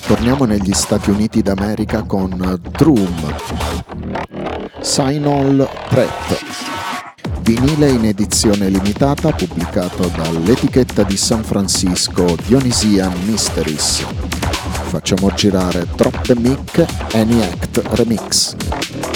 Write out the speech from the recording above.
Torniamo negli Stati Uniti d'America con Droom, Sign All Threat, vinile in edizione limitata pubblicato dall'etichetta di San Francisco Dionysian Mysteries. Facciamo girare Drop the Mic Any Act Remix.